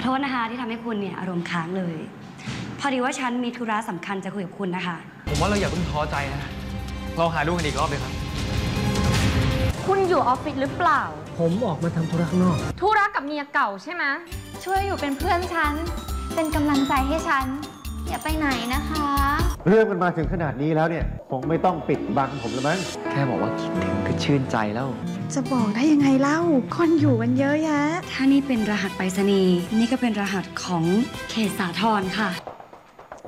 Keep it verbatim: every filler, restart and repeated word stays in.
ษนะคะที่ทำให้คุณเนี่ยอารมณ์ค้างเลย พอดีว่าฉันมีธุระสำคัญจะคุยกับคุณนะคะผมว่าเราอย่าเพิ่งท้อใจนะเราหาดูกันอีกรอบเลยครับคุณอยู่ออฟฟิศหรือเปล่าผมออกมาทำธุระข้างนอกธุระกับเมียเก่าใช่ไหมช่วยอยู่เป็นเพื่อนฉันเป็นกำลังใจให้ฉันอย่าไปไหนนะคะเรื่องมันมาถึงขนาดนี้แล้วเนี่ยคงไม่ต้องปิดบังผมแล้วมั้งแค่บอกว่าคิดถึงก็ชื่นใจแล้วจะบอกได้ยังไงเล่าคนอยู่กันเยอะแยะถ้านี่เป็นรหัสไปรษณีย์นี่ก็เป็นรหัสของเขตสาทรค่ะ